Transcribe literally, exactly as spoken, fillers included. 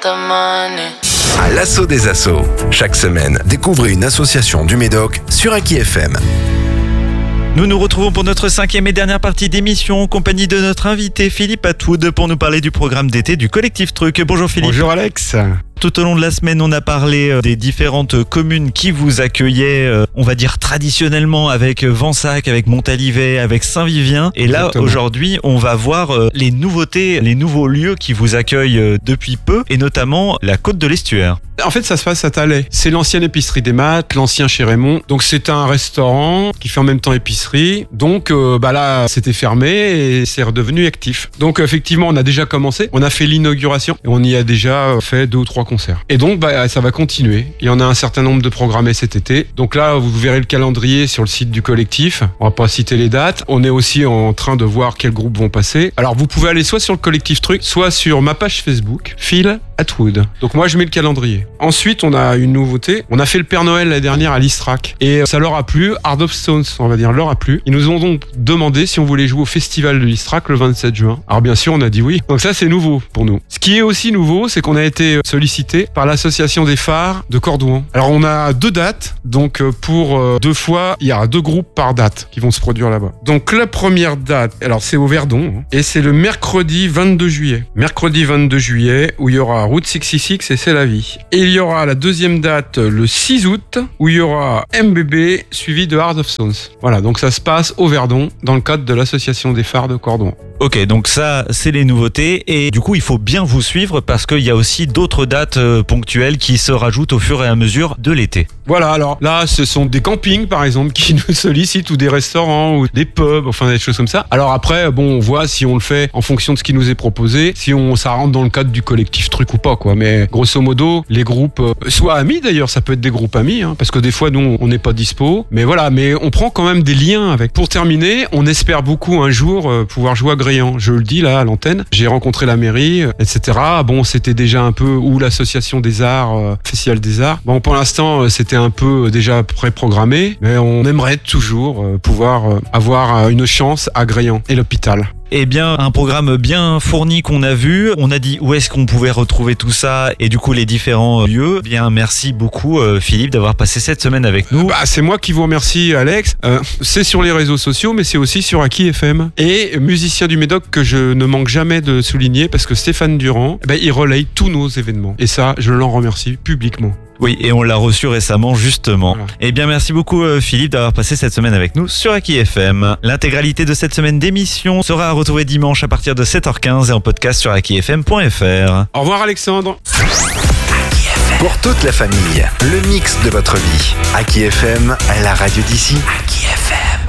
the money. À l'assaut des assos. Chaque semaine, découvrez une association du Médoc sur Aki F M. Nous nous retrouvons pour notre cinquième et dernière partie d'émission en compagnie de notre invité Philippe Atwood pour nous parler du programme d'été du Collectif Truc. Bonjour Philippe. Bonjour Alex. Tout au long de la semaine, on a parlé des différentes communes qui vous accueillaient, on va dire traditionnellement, avec Vensac, avec Montalivet, avec Saint-Vivien. Et là, Exactement. Aujourd'hui, on va voir les nouveautés, les nouveaux lieux qui vous accueillent depuis peu, et notamment la Côte de l'Estuaire. En fait, ça se passe à Thalais. C'est l'ancienne épicerie des Maths, l'ancien chez Raymond. Donc, c'est un restaurant qui fait en même temps épicerie. Donc, euh, bah là, c'était fermé et c'est redevenu actif. Donc, effectivement, on a déjà commencé. On a fait l'inauguration et on y a déjà fait deux ou trois concerts. Et donc, bah, ça va continuer. Il y en a un certain nombre de programmés cet été. Donc là, vous verrez le calendrier sur le site du collectif. On va pas citer les dates. On est aussi en train de voir quels groupes vont passer. Alors, vous pouvez aller soit sur le collectif Truc, soit sur ma page Facebook, Phil Atwood. Donc, moi, je mets le calendrier. Ensuite, on a une nouveauté. On a fait le Père Noël l'année dernière à l'Istrac. Et ça leur a plu. Heart of Stones, on va dire, leur a plu. Ils nous ont donc demandé si on voulait jouer au festival de l'Istrac le vingt-sept juin. Alors bien sûr, on a dit oui. Donc ça, c'est nouveau pour nous. Ce qui est aussi nouveau, c'est qu'on a été sollicité par l'association des phares de Cordouan. Alors on a deux dates. Donc pour deux fois, il y a deux groupes par date qui vont se produire là-bas. Donc la première date, alors c'est au Verdon. Hein, et c'est le mercredi vingt-deux juillet. Mercredi vingt-deux juillet, où il y aura Route soixante-six et C'est la vie. Et il y aura la deuxième date le six août, où il y aura M B B suivi de Heart of Stones. Voilà, donc ça se passe au Verdon, dans le cadre de l'association des phares de Cordouan. Ok, donc ça, c'est les nouveautés. Et du coup, il faut bien vous suivre parce qu'il y a aussi d'autres dates euh, ponctuelles qui se rajoutent au fur et à mesure de l'été. Voilà, alors là, ce sont des campings, par exemple, qui nous sollicitent, ou des restaurants, ou des pubs, enfin des choses comme ça. Alors après, bon, on voit si on le fait en fonction de ce qui nous est proposé, si on ça rentre dans le cadre du collectif Truc ou pas, quoi. Mais grosso modo, les groupes, euh, soit amis d'ailleurs, ça peut être des groupes amis, hein, parce que des fois, nous, on n'est pas dispo. Mais voilà, mais on prend quand même des liens avec. Pour terminer, on espère beaucoup un jour euh, pouvoir jouer à Gréant. Je le dis là à l'antenne. J'ai rencontré la mairie, et cetera. Bon, c'était déjà un peu, ou l'association des arts, euh, Festival des arts. Bon, pour l'instant, euh, c'était un peu déjà pré-programmé, mais on aimerait toujours euh, pouvoir euh, avoir euh, une chance à Gréant et l'hôpital. Eh bien, un programme bien fourni qu'on a vu. On a dit où est-ce qu'on pouvait retrouver tout ça et du coup les différents lieux. Bien, merci beaucoup euh, Philippe d'avoir passé cette semaine avec nous. Bah, c'est moi qui vous remercie Alex. Euh, c'est sur les réseaux sociaux, mais c'est aussi sur Aki F M. Et musicien du Médoc que je ne manque jamais de souligner parce que Stéphane Durand, bah, il relaye tous nos événements. Et ça, je l'en remercie publiquement. Oui, et on l'a reçu récemment, justement. Voilà. Eh bien, merci beaucoup, euh, Philippe, d'avoir passé cette semaine avec nous sur Aki F M. L'intégralité de cette semaine d'émission sera retrouvée dimanche à partir de sept heures quinze et en podcast sur aki f m point f r. Au revoir, Alexandre. Pour toute la famille, le mix de votre vie. Aki F M, la radio d'ici. Aki F M.